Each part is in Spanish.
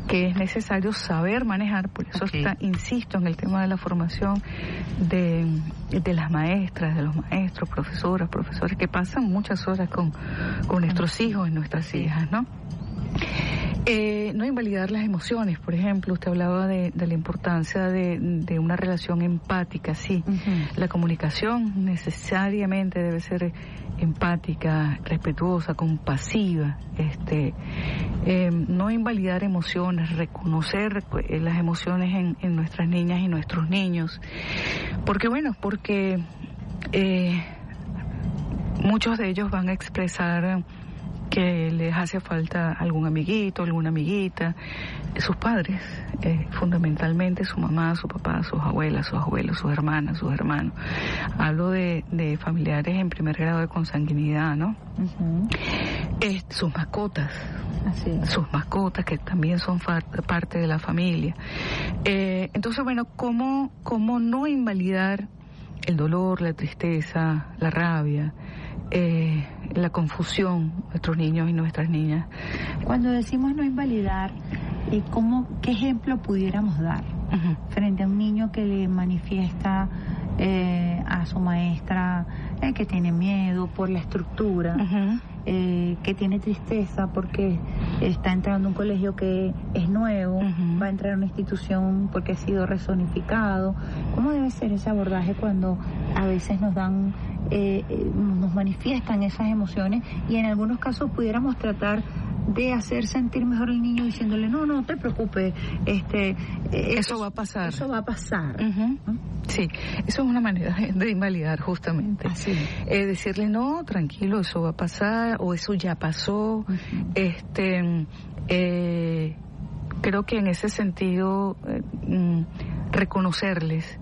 que es necesario saber manejar. Por eso insisto en el tema de la formación de las maestras, de los maestros, profesores que pasan muchas horas con nuestros hijos y nuestras hijas, ¿no? No invalidar las emociones, por ejemplo, usted hablaba de la importancia de una relación empática, sí. La comunicación necesariamente debe ser empática, respetuosa, compasiva, no invalidar emociones, reconocer las emociones en nuestras niñas y nuestros niños, porque muchos de ellos van a expresar que les hace falta algún amiguito, alguna amiguita, sus padres, fundamentalmente su mamá, su papá, sus abuelas, sus abuelos, sus hermanas, sus hermanos. Hablo de familiares en primer grado de consanguinidad, ¿no? Sus mascotas, sus mascotas que también son parte de la familia. Entonces, ¿cómo no invalidar el dolor, la tristeza, la rabia, la confusión de nuestros niños y nuestras niñas? Cuando decimos no invalidar, ¿qué ejemplo pudiéramos dar frente a un niño que le manifiesta a su maestra que tiene miedo por la estructura, que tiene tristeza porque está entrando a un colegio que es nuevo, va a entrar a una institución porque ha sido rezonificado? ¿Cómo debe ser ese abordaje cuando a veces nos dan, nos manifiestan esas emociones y en algunos casos pudiéramos tratar de hacer sentir mejor al niño diciéndole no te preocupes, eso va a pasar. Eso va a pasar. Sí, eso es una manera de invalidar justamente. Decirle no, tranquilo, eso va a pasar o eso ya pasó. Creo que en ese sentido reconocerles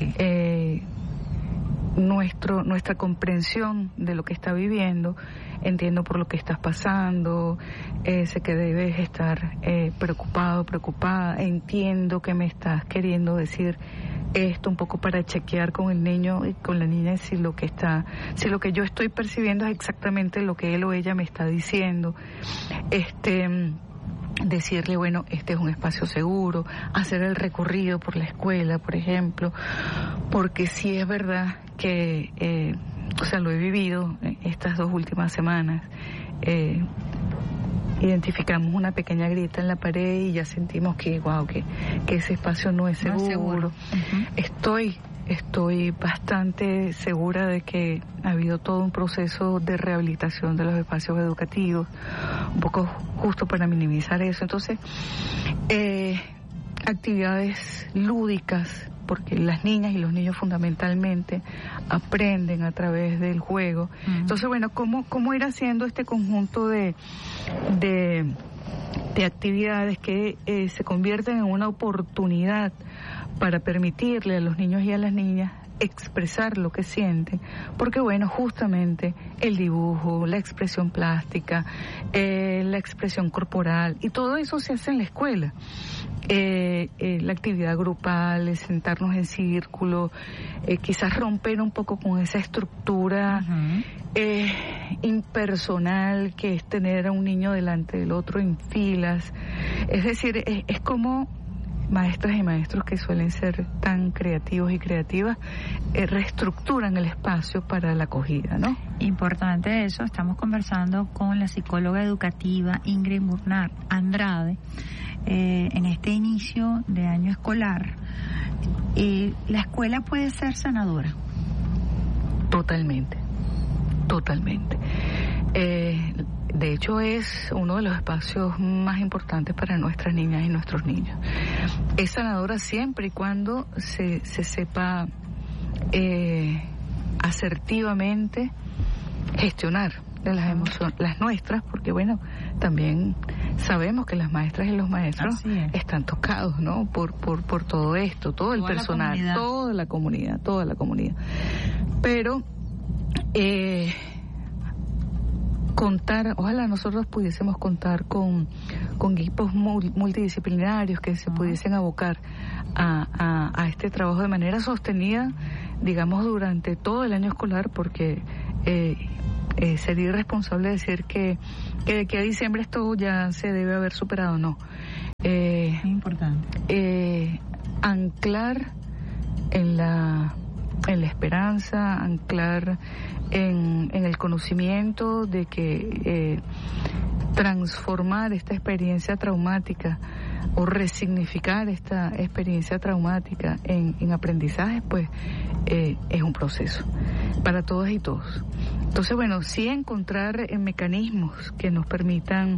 nuestra comprensión de lo que está viviendo. Entiendo por lo que estás pasando, sé que debes estar preocupada, entiendo que me estás queriendo decir esto un poco para chequear con el niño y con la niña si lo que yo estoy percibiendo es exactamente lo que él o ella me está diciendo. Decirle, este es un espacio seguro, hacer el recorrido por la escuela, por ejemplo, porque sí es verdad que, lo he vivido estas 2 últimas semanas, identificamos una pequeña grieta en la pared y ya sentimos que ese espacio no es seguro. Estoy bastante segura de que ha habido todo un proceso de rehabilitación de los espacios educativos, un poco justo para minimizar eso. Entonces, actividades lúdicas, porque las niñas y los niños fundamentalmente aprenden a través del juego. Entonces, ¿cómo ir haciendo este conjunto de actividades que se convierten en una oportunidad para permitirle a los niños y a las niñas expresar lo que sienten? Porque justamente el dibujo, la expresión plástica, la expresión corporal, y todo eso se hace en la escuela. La actividad grupal, el sentarnos en círculo, quizás romper un poco con esa estructura impersonal que es tener a un niño delante del otro en filas. Es decir, es como maestras y maestros que suelen ser tan creativos y creativas reestructuran el espacio para la acogida, ¿no? Importante eso. Estamos conversando con la psicóloga educativa Ingrid Murnau Andrade en este inicio de año escolar. ¿La escuela puede ser sanadora? Totalmente. De hecho, es uno de los espacios más importantes para nuestras niñas y nuestros niños. Es sanadora siempre y cuando se sepa asertivamente gestionar de las emociones, las nuestras, porque también sabemos que las maestras y los maestros están tocados, ¿no? Por todo esto, todo el personal, toda la comunidad. Pero ojalá nosotros pudiésemos contar con equipos multidisciplinarios que se pudiesen abocar a este trabajo de manera sostenida, digamos, durante todo el año escolar, porque sería irresponsable decir que de aquí a diciembre esto ya se debe haber superado. No. importante. Anclar en la esperanza, anclar en el conocimiento de que transformar esta experiencia traumática o resignificar esta experiencia traumática en aprendizaje, pues es un proceso para todas y todos. Entonces, bueno, sí encontrar mecanismos que nos permitan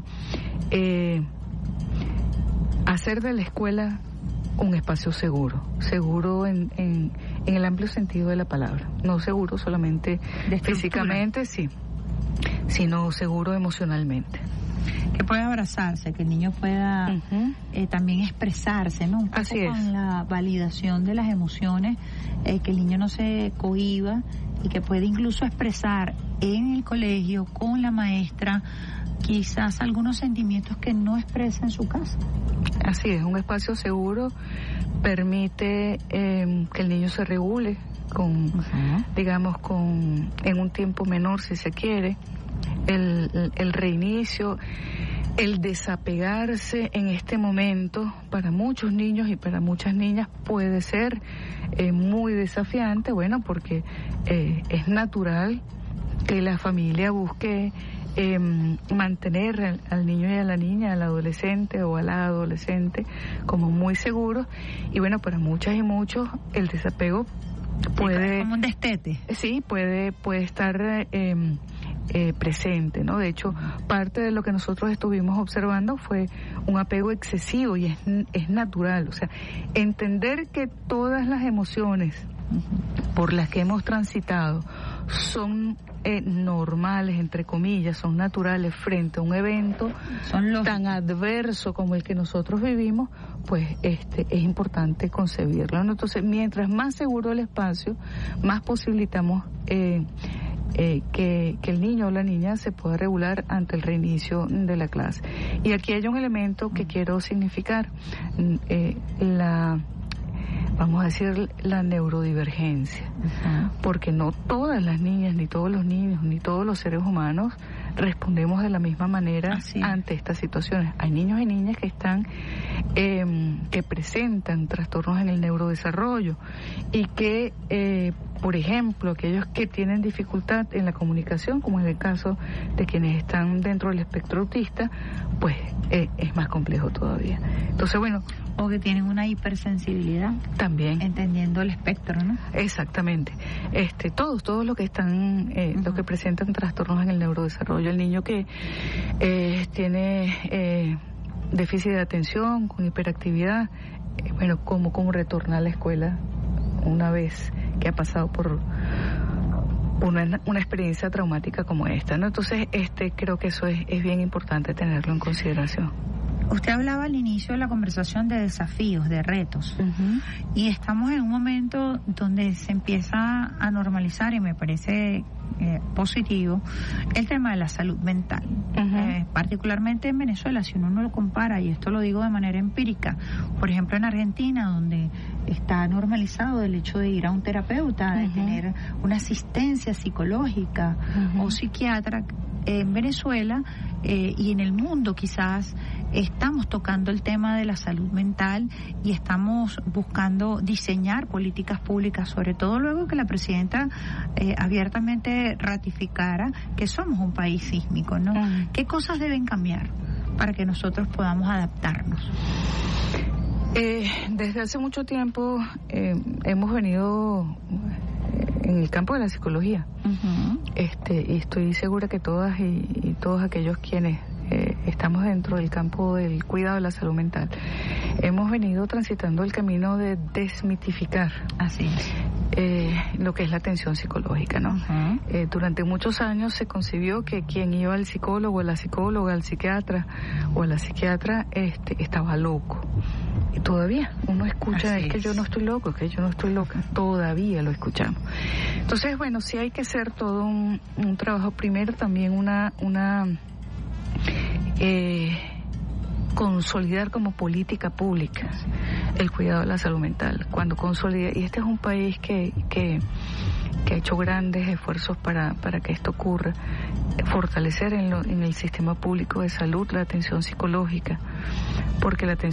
hacer de la escuela un espacio seguro en el amplio sentido de la palabra, no seguro solamente físicamente, sí, sino seguro emocionalmente. Que pueda abrazarse, que el niño pueda también expresarse, ¿no? Un poco Así es. Con la validación de las emociones, que el niño no se cohíba y que puede incluso expresar en el colegio con la maestra quizás algunos sentimientos que no expresa en su casa. Así es, un espacio seguro permite que el niño se regule digamos, en un tiempo menor, si se quiere, el reinicio, el desapegarse en este momento para muchos niños y para muchas niñas puede ser muy desafiante, bueno, porque es natural que la familia busque mantener al niño y a la niña, al adolescente o a la adolescente como muy seguros, y bueno, para muchas y muchos el desapego puede, como un destete. Sí, puede estar presente, ¿no? De hecho, parte de lo que nosotros estuvimos observando fue un apego excesivo, y es natural, o sea, entender que todas las emociones por las que hemos transitado son normales, entre comillas, son naturales frente a un evento tan adverso como el que nosotros vivimos, pues es importante concebirlo, ¿no? Entonces, mientras más seguro el espacio, más posibilitamos que el niño o la niña se pueda regular ante el reinicio de la clase. Y aquí hay un elemento que quiero significar, vamos a decir, la neurodivergencia, porque no todas las niñas, ni todos los niños, ni todos los seres humanos respondemos de la misma manera ante estas situaciones. Hay niños y niñas que están que presentan trastornos en el neurodesarrollo y que, por ejemplo, aquellos que tienen dificultad en la comunicación, como en el caso de quienes están dentro del espectro autista, pues es más complejo todavía. Entonces, bueno, o que tienen una hipersensibilidad también, entendiendo el espectro, ¿no? Exactamente. Todos los que están los que presentan trastornos en el neurodesarrollo, el niño que tiene déficit de atención con hiperactividad, bueno, cómo retorna a la escuela una vez que ha pasado por una experiencia traumática como esta, ¿no? Entonces, creo que eso es bien importante tenerlo en consideración. Usted hablaba al inicio de la conversación de desafíos, de retos, y estamos en un momento donde se empieza a normalizar, y me parece positivo, el tema de la salud mental, particularmente en Venezuela, si uno no lo compara, y esto lo digo de manera empírica, por ejemplo en Argentina, donde está normalizado el hecho de ir a un terapeuta, de tener una asistencia psicológica o psiquiatra. En Venezuela y en el mundo quizás estamos tocando el tema de la salud mental y estamos buscando diseñar políticas públicas, sobre todo luego que la presidenta abiertamente ratificara que somos un país sísmico, ¿no? ¿Qué cosas deben cambiar para que nosotros podamos adaptarnos? Desde hace mucho tiempo hemos venido en el campo de la psicología, y estoy segura que todas y todos aquellos quienes estamos dentro del campo del cuidado de la salud mental hemos venido transitando el camino de desmitificar lo que es la atención psicológica, ¿no? Durante muchos años se concibió que quien iba al psicólogo, a la psicóloga, al psiquiatra o a la psiquiatra estaba loco. Y todavía uno escucha, es que yo no estoy loco, es que yo no estoy loca, todavía lo escuchamos. Entonces, bueno, sí hay que hacer todo un trabajo. Primero también consolidar como política pública el cuidado de la salud mental. Cuando consolida, y este es un país que ha hecho grandes esfuerzos para que esto ocurra, fortalecer en el sistema público de salud la atención psicológica, porque la atención